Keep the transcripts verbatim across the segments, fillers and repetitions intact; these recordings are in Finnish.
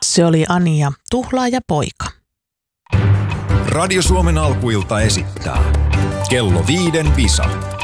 Se oli Ani ja Tuhlaaja poika. Radio Suomen alkuilta esittää Kello viiden Visa.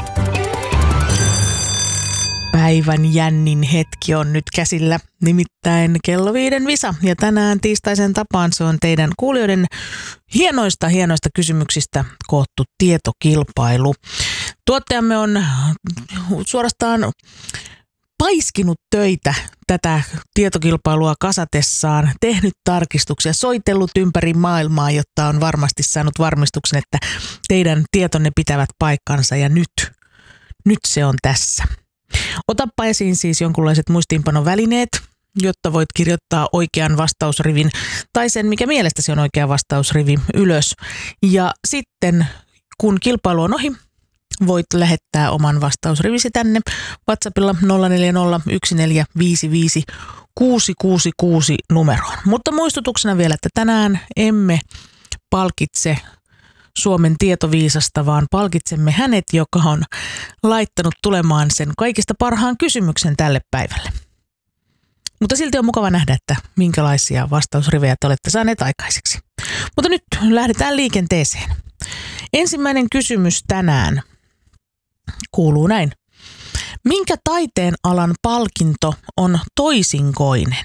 Päivän jännin hetki on nyt käsillä, nimittäin Kello viiden Visa. Ja tänään tiistaisen tapaan se on teidän kuulijoiden hienoista, hienoista kysymyksistä koottu tietokilpailu. Tuottajamme on suorastaan paiskinut töitä tätä tietokilpailua kasatessaan, tehnyt tarkistuksia, soitellut ympäri maailmaa, jotta on varmasti saanut varmistuksen, että teidän tietonne pitävät paikkansa ja nyt, nyt se on tässä. Otappa esiin siis jonkunlaiset muistiinpanovälineet, jotta voit kirjoittaa oikean vastausrivin tai sen, mikä mielestäsi on oikea vastausrivi ylös. Ja sitten kun kilpailu on ohi, voit lähettää oman vastausrivisi tänne WhatsAppilla nolla neljä nolla yksi neljä viisi viisi kuusi kuusi kuusi numeroon. Mutta muistutuksena vielä, että tänään emme palkitse Suomen tietoviisasta, vaan palkitsemme hänet, joka on laittanut tulemaan sen kaikista parhaan kysymyksen tälle päivälle. Mutta silti on mukava nähdä, että minkälaisia vastausrivejä te olette saaneet aikaiseksi. Mutta nyt lähdetään liikenteeseen. Ensimmäinen kysymys tänään kuuluu näin. Minkä taiteen alan palkinto on toisinkoinen?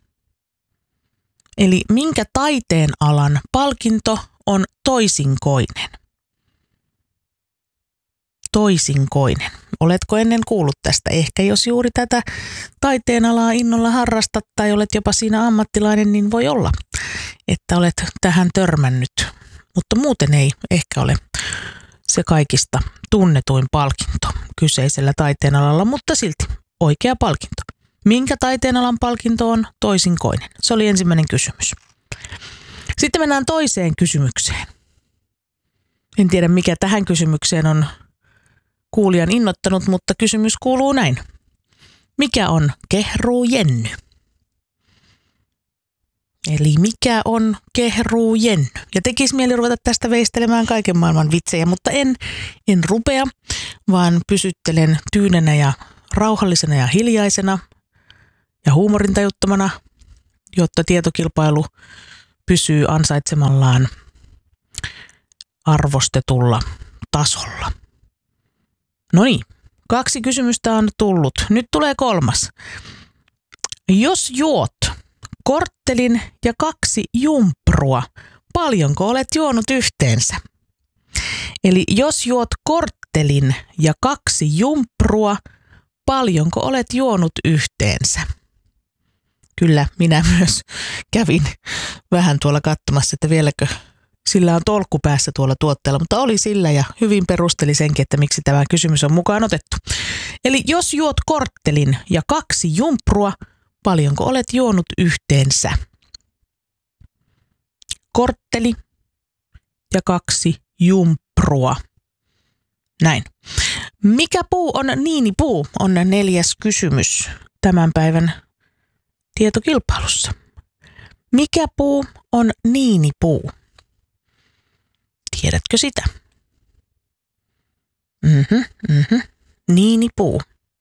Eli minkä taiteen alan palkinto on toisinkoinen? Toisinkoinen. Oletko ennen kuullut tästä? Ehkä jos juuri tätä taiteen alaa innolla harrastat tai olet jopa siinä ammattilainen, niin voi olla, että olet tähän törmännyt. Mutta muuten ei ehkä ole se kaikista tunnetuin palkinto kyseisellä taiteen alalla, mutta silti oikea palkinto. Minkä taiteen alan palkinto on toisinkoinen? Se oli ensimmäinen kysymys. Sitten mennään toiseen kysymykseen. En tiedä, mikä tähän kysymykseen on kuulijan innoittanut, mutta kysymys kuuluu näin. Mikä on kehruujenny? Eli mikä on kehruujenny? Ja tekisi mieli ruveta tästä veistelemään kaiken maailman vitsejä, mutta en, en rupea, vaan pysyttelen tyynenä ja rauhallisena ja hiljaisena ja huumorintajuttomana, jotta tietokilpailu pysyy ansaitsemallaan arvostetulla tasolla. No niin, kaksi kysymystä on tullut. Nyt tulee kolmas. Jos juot korttelin ja kaksi jumprua, paljonko olet juonut yhteensä? Eli jos juot korttelin ja kaksi jumprua, paljonko olet juonut yhteensä? Kyllä, minä myös kävin vähän tuolla katsomassa, että vieläkö sillä on tolkku päässä tuolla tuotteella, mutta oli sillä ja hyvin perusteli senkin, että miksi tämä kysymys on mukaan otettu. Eli jos juot korttelin ja kaksi jumprua, paljonko olet juonut yhteensä? Kortteli ja kaksi jumprua. Näin. Mikä puu on niinipuu? On neljäs kysymys tämän päivän tietokilpailussa. Mikä puu on niinipuu? Tiedätkö sitä? Mhm, mhm. Niinipuu.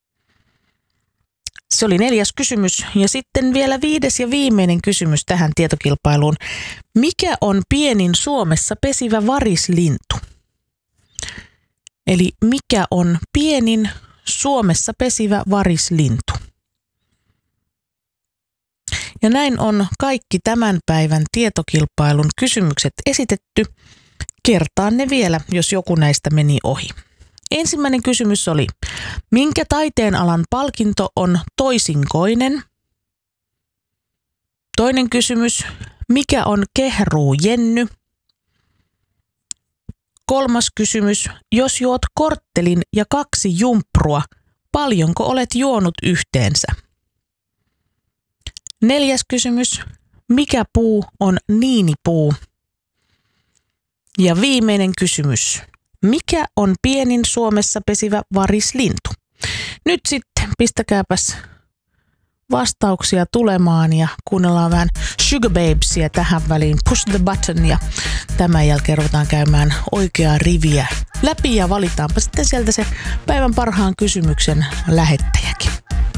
Se oli neljäs kysymys. Ja sitten vielä viides ja viimeinen kysymys tähän tietokilpailuun. Mikä on pienin Suomessa pesivä varislintu? Eli mikä on pienin Suomessa pesivä varislintu? Ja näin on kaikki tämän päivän tietokilpailun kysymykset esitetty. Kertaan ne vielä, jos joku näistä meni ohi. Ensimmäinen kysymys oli, minkä taiteen alan palkinto on toisinkoinen? Toinen kysymys, mikä on kehruujenny? Kolmas kysymys, jos juot korttelin ja kaksi jumprua, paljonko olet juonut yhteensä? Neljäs kysymys, mikä puu on niinipuu? Ja viimeinen kysymys, mikä on pienin Suomessa pesivä varislintu? Nyt sitten pistäkääpäs vastauksia tulemaan ja kuunnellaan vähän Sugar Babesia tähän väliin. Push the button ja tämän jälkeen ruvetaan käymään oikeaa riviä läpi ja valitaanpa sitten sieltä se päivän parhaan kysymyksen lähettäjäkin.